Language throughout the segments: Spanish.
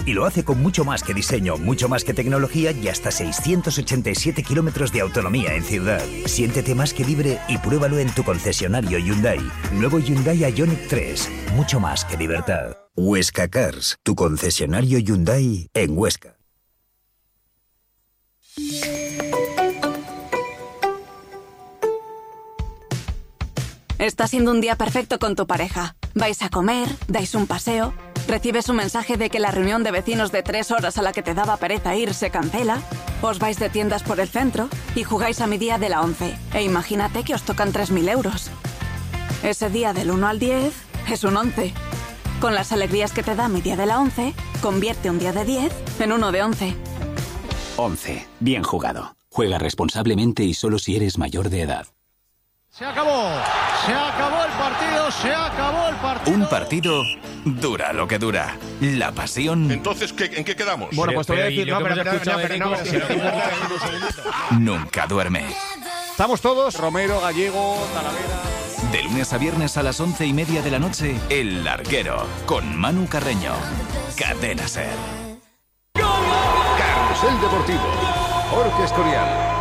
Y lo hace con mucho más que diseño, mucho más que tecnología y hasta 687 kilómetros de autonomía en ciudad. Siéntete más que libre y pruébalo en tu concesionario Hyundai. Nuevo Hyundai Ioniq 3. Mucho más que libertad. Huesca Cars, tu concesionario Hyundai en Huesca. Está siendo un día perfecto con tu pareja. Vais a comer, dais un paseo, recibes un mensaje de que la reunión de vecinos de 3 horas a la que te daba pereza ir se cancela, os vais de tiendas por el centro y jugáis a mi día de la 11. E imagínate que os tocan 3.000 euros. Ese día del 1 al 10 es un 11. Con las alegrías que te da mi día de la 11, convierte un día de 10 en uno de 11. 11. Bien jugado. Juega responsablemente y solo si eres mayor de edad. Se acabó el partido, se acabó el partido. Un partido dura lo que dura. La pasión. Entonces, ¿en qué quedamos? Bueno, pues te voy a decir, Nunca duerme. Estamos todos, Romero, Gallego, Talavera. De lunes a viernes a las 11:30 de la noche, El Larguero, con Manu Carreño. Cadena SER. Carrusel Deportivo. Jorge Escorial.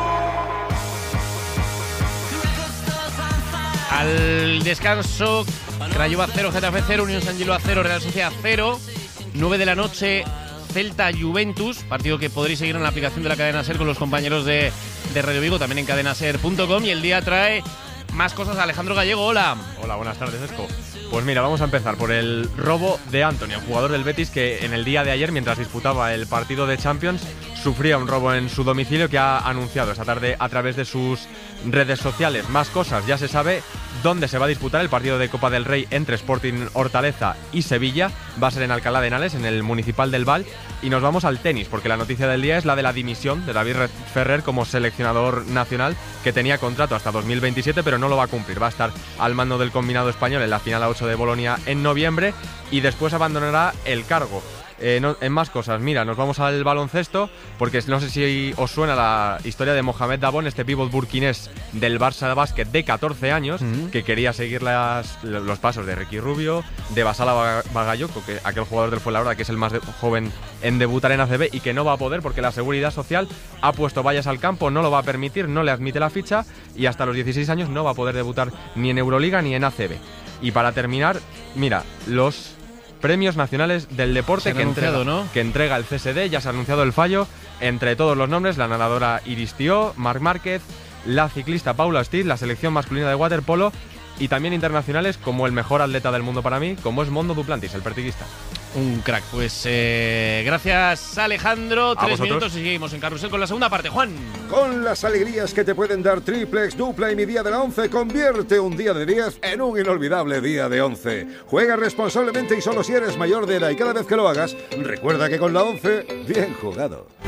Al descanso, Craiova 0, Getafe 0, Unión San Gilloa 0, Real Sociedad 0, 9 de la noche, Celta Juventus, partido que podréis seguir en la aplicación de la cadena SER con los compañeros de Radio Vigo, también en cadenaser.com, y el día trae más cosas. Alejandro Gallego, hola. Hola, buenas tardes, Esco. Pues mira, vamos a empezar por el robo de Antony, el jugador del Betis que en el día de ayer, mientras disputaba el partido de Champions, sufría un robo en su domicilio, que ha anunciado esta tarde a través de sus redes sociales. Más cosas, ya se sabe dónde se va a disputar el partido de Copa del Rey entre Sporting Hortaleza y Sevilla. Va a ser en Alcalá de Henares, en el Municipal del Val. Y nos vamos al tenis, porque la noticia del día es la de la dimisión de David Ferrer como seleccionador nacional, que tenía contrato hasta 2027, pero no lo va a cumplir. Va a estar al mando del combinado español en la final A8 de Bolonia en noviembre y después abandonará el cargo. En más cosas, mira, nos vamos al baloncesto, porque no sé si os suena la historia de Mohamed Dabón, este pívot burkinés del Barça Basket de 14 años, que quería seguir los pasos de Ricky Rubio, de Basala Bagayoko, que aquel jugador del Fuenlabrada que es el más joven en debutar en ACB, y que no va a poder porque la Seguridad Social ha puesto vallas al campo, no lo va a permitir, no le admite la ficha, y hasta los 16 años no va a poder debutar ni en Euroliga ni en ACB. Y para terminar, mira, los Premios Nacionales del Deporte que entrega el CSD. Ya se ha anunciado el fallo. Entre todos los nombres, la nadadora Iris Tió, Marc Márquez, la ciclista Paula Stiz, la selección masculina de waterpolo, y también internacionales como el mejor atleta del mundo para mí, como es Mondo Duplantis, el pertiguista. Un crack. Pues gracias, Alejandro. 3 minutos y seguimos en Carrusel con la segunda parte. Juan. Con las alegrías que te pueden dar triplex, dupla y mi día de la 11, convierte un día de 10 en un inolvidable día de 11. Juega responsablemente y solo si eres mayor de edad, y cada vez que lo hagas, recuerda que con la 11, bien jugado.